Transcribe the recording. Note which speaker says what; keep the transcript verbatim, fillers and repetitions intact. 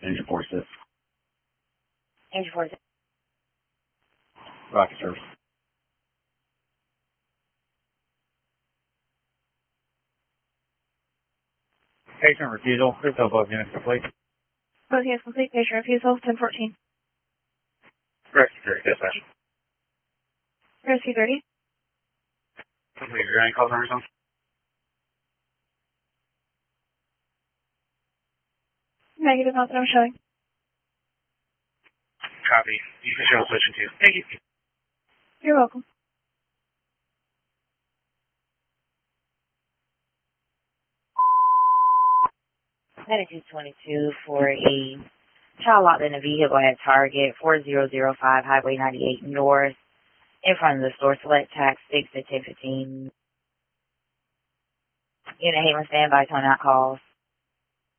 Speaker 1: Engine four six.
Speaker 2: Engine four six.
Speaker 1: Rocket service. Patient refusal. Crypto both units complete.
Speaker 2: Both units complete. Patient refusal. ten fourteen.
Speaker 1: Rescue thirty, dispatch.
Speaker 2: Rescue thirty.
Speaker 1: Complete. Are there any calls on results?
Speaker 2: Negative, not that I'm showing.
Speaker 1: Copy. You can show switching to. Thank you.
Speaker 2: You're welcome. Latitude twenty-two for a child locked in a vehicle at Target four zero zero five Highway ninety-eight North in front of the store. Select tax six at ten fifteen. Unit Haven, standby, tone out calls.